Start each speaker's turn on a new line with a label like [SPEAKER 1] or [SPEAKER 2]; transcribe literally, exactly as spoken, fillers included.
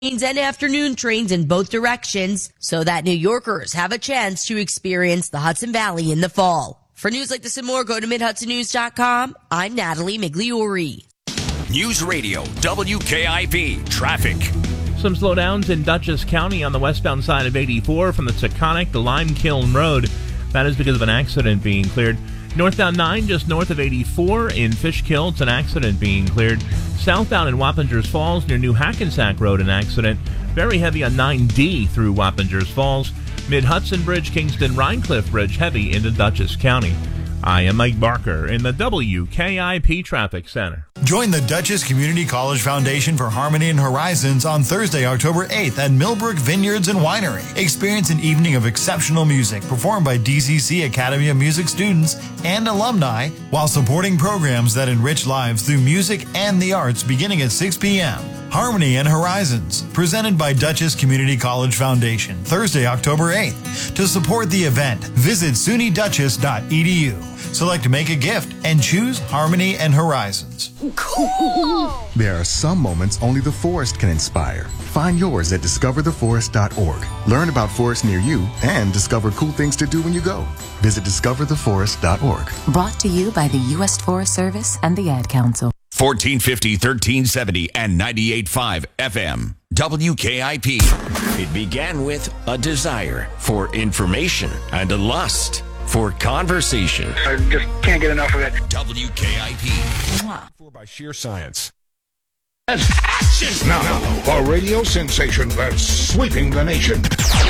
[SPEAKER 1] and afternoon trains in both directions so that New Yorkers have a chance to experience the Hudson Valley in the fall. For news like this and more, go to mid hudson news dot com. I'm Natalie Migliori.
[SPEAKER 2] News Radio W K I P traffic.
[SPEAKER 3] Some slowdowns in Dutchess County on the westbound side of eighty-four from the Taconic to Limekiln Road. That is because of an accident being cleared. Northbound nine, just north of eighty-four in Fishkill, it's an accident being cleared. Southbound in Wappingers Falls near New Hackensack Road, an accident. Very heavy on nine D through Wappingers Falls. Mid-Hudson Bridge, Kingston Rhinecliff Bridge, heavy into Dutchess County. I am Mike Barker in the W K I P Traffic Center.
[SPEAKER 4] Join the Dutchess Community College Foundation for Harmony and Horizons on Thursday, October eighth at Millbrook Vineyards and Winery. Experience an evening of exceptional music performed by D C C Academy of Music students and alumni while supporting programs that enrich lives through music and the arts beginning at six p.m. Harmony and Horizons, presented by Dutchess Community College Foundation, Thursday, October eighth. To support the event, visit S U N Y Dutchess dot E D U. Select Make a Gift and choose Harmony and Horizons.
[SPEAKER 5] Cool! There are some moments only the forest can inspire. Find yours at discover the forest dot org. Learn about forests near you and discover cool things to do when you go. Visit discover the forest dot org.
[SPEAKER 6] Brought to you by the U S Forest Service and the Ad Council.
[SPEAKER 2] fourteen fifty, thirteen seventy, and ninety-eight point five F M. W K I P. It began with a desire for information and a lust for conversation.
[SPEAKER 7] I just can't get enough of it.
[SPEAKER 2] W K I P.
[SPEAKER 8] For by sheer science.
[SPEAKER 7] Action!
[SPEAKER 9] Now, a radio sensation that's sweeping the nation.